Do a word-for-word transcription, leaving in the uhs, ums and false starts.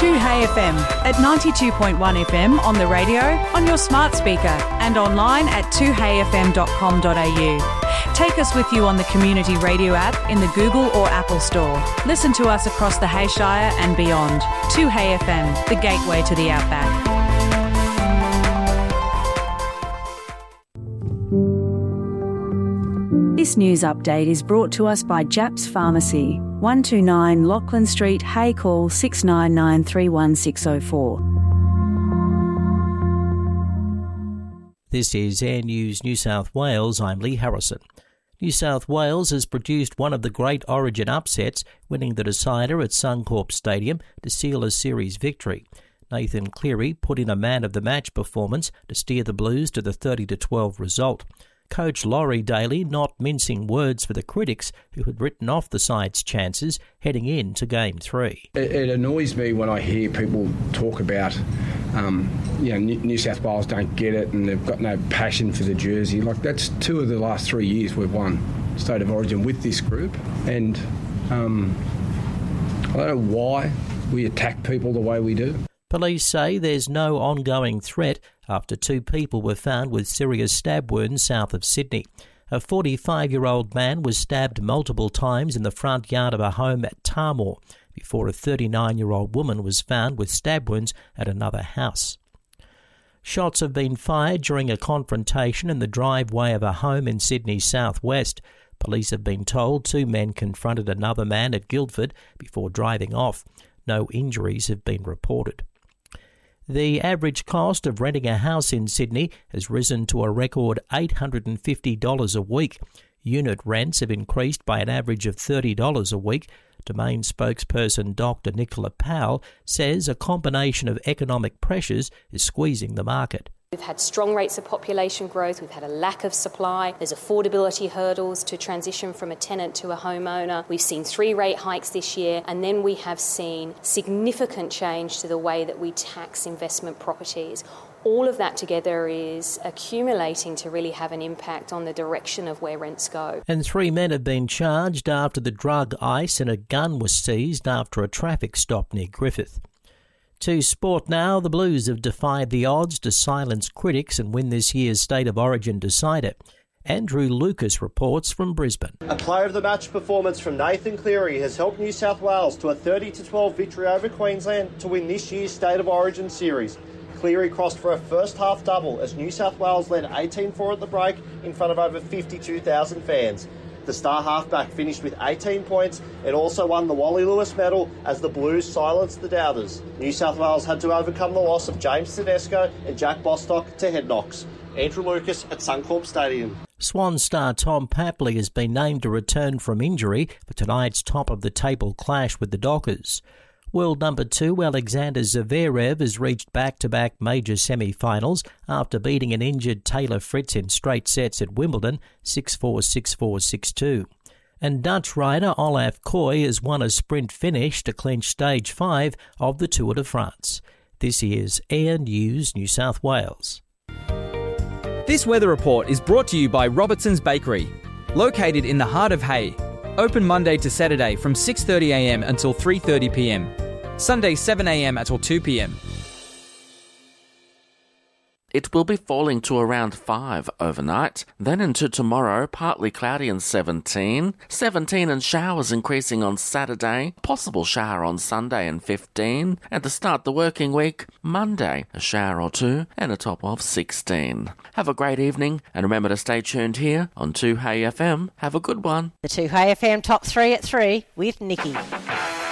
two Hey F M at ninety-two point one F M on the radio, on your smart speaker and online at two hey f m dot com dot a u. Take us with you on the Community Radio app in the Google or Apple Store. Listen to us across the Hayshire and beyond. two Hey F M, the gateway to the outback. This news update is brought to us by Japs Pharmacy, one two nine Lachlan Street, Hay, call six nine nine three one six zero four. This is Air News New South Wales. I'm Lee Harrison. New South Wales has produced one of the great Origin upsets, winning the decider at Suncorp Stadium to seal a series victory. Nathan Cleary put in a man-of-the-match performance to steer the Blues to the thirty to twelve result. Coach Laurie Daly not mincing words for the critics who had written off the side's chances heading into Game three. It, it annoys me when I hear people talk about, um, you know, New South Wales don't get it and they've got no passion for the jersey. Like, that's two of the last three years we've won State of Origin with this group. And um, I don't know why we attack people the way we do. Police say there's no ongoing threat after two people were found with serious stab wounds south of Sydney. A forty-five-year-old man was stabbed multiple times in the front yard of a home at Tarmore before a thirty-nine-year-old woman was found with stab wounds at another house. Shots have been fired during a confrontation in the driveway of a home in Sydney's southwest. Police have been told two men confronted another man at Guildford before driving off. No injuries have been reported. The average cost of renting a house in Sydney has risen to a record eight hundred fifty dollars a week. Unit rents have increased by an average of thirty dollars a week. Domain spokesperson Doctor Nicola Powell says a combination of economic pressures is squeezing the market. We've had strong rates of population growth, we've had a lack of supply, there's affordability hurdles to transition from a tenant to a homeowner. We've seen three rate hikes this year, and then we have seen significant change to the way that we tax investment properties. All of that together is accumulating to really have an impact on the direction of where rents go. And three men have been charged after the drug ice and a gun was seized after a traffic stop near Griffith. To sport now, the Blues have defied the odds to silence critics and win this year's State of Origin decider. Andrew Lucas reports from Brisbane. A player of the match performance from Nathan Cleary has helped New South Wales to a thirty to twelve victory over Queensland to win this year's State of Origin series. Cleary crossed for a first half double as New South Wales led eighteen four at the break in front of over fifty-two thousand fans. The star halfback finished with eighteen points and also won the Wally Lewis medal as the Blues silenced the doubters. New South Wales had to overcome the loss of James Tedesco and Jack Bostock to head knocks. Andrew Lucas at Suncorp Stadium. Swan star Tom Papley has been named to return from injury for tonight's top-of-the-table clash with the Dockers. World number two Alexander Zverev has reached back-to-back major semi-finals after beating an injured Taylor Fritz in straight sets at Wimbledon, six four, six four, six two. And Dutch rider Olaf Koy has won a sprint finish to clinch stage five of the Tour de France. This is Air News New South Wales. This weather report is brought to you by Robertson's Bakery, located in the heart of Hay. Open Monday to Saturday from six thirty a m until three thirty p m. Sunday seven a m until two p m. It will be falling to around five overnight. Then into tomorrow, partly cloudy and seventeen. seventeen and showers increasing on Saturday. Possible shower on Sunday and fifteen. And to start the working week, Monday, a shower or two and a top of sixteen. Have a great evening and remember to stay tuned here on two Hey F M. Have a good one. The two Hey F M top three at three with Nikki.